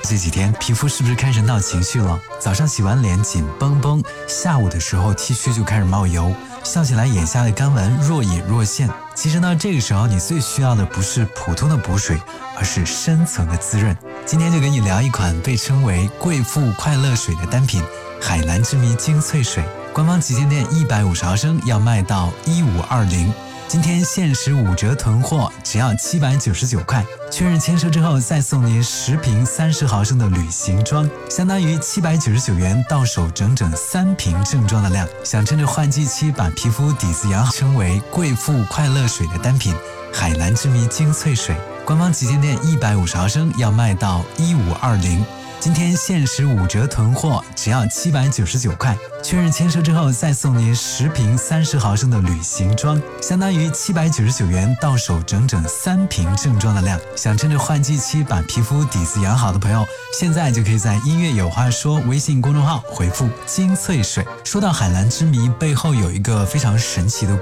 这几天皮肤是不是开始闹情绪了？早上洗完脸紧绷绷，下午的时候 T 恤就开始冒油，笑起来眼下的干纹若隐若现。其实呢，这个时候你最需要的不是普通的补水，而是深层的滋润。今天就跟你聊一款被称为贵妇快乐水的单品海蓝之谜精粹水，官方旗舰店150毫升要卖到1520，今天限时5折囤货，只要799块。确认签收之后，再送您10瓶30毫升的旅行装，相当于799元，到手整整3瓶正装的量。想趁着换季期把皮肤底子养好，称为贵妇快乐水的单品海蓝之谜精粹水，官方旗舰店150毫升要卖到1520。今天限时5折囤货，只要799块。确认签收之后，再送您10瓶30毫升的旅行装，相当于799元，到手整整3瓶正装的量。想趁着换季期把皮肤底子养好的朋友，现在就可以在音乐有话说微信公众号回复精粹水。说到海蓝之谜，背后有一个非常神奇的